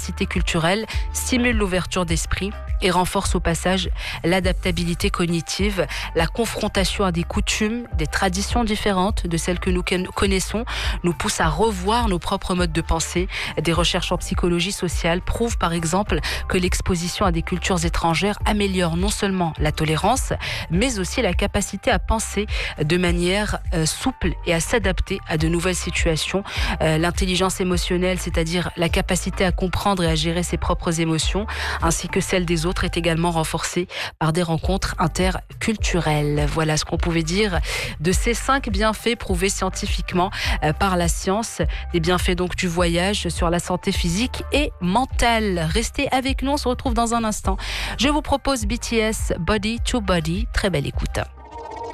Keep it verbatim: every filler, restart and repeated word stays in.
diversité culturelle, stimule l'ouverture d'esprit et renforce au passage l'adaptabilité cognitive, la confrontation à des coutumes, des traditions différentes de celles que nous connaissons, nous pousse à revoir nos propres modes de pensée. Des recherches en psychologie sociale prouvent par exemple que l'exposition à des cultures étrangères améliore non seulement la tolérance, mais aussi la capacité à penser de manière euh, souple et à s'adapter à de nouvelles situations. Euh, l'intelligence émotionnelle, c'est-à-dire la capacité à comprendre et à gérer ses propres émotions, ainsi que celle des autres, est également renforcée par des rencontres interculturelles. Voilà ce qu'on pouvait dire de ces cinq bienfaits prouvés scientifiquement euh, par la science. Des bienfaits donc du voyage sur la santé physique et mentale. Restez avec nous, on se retrouve dans un instant. Je vous propose B T S Body to Body. Très belle écoute.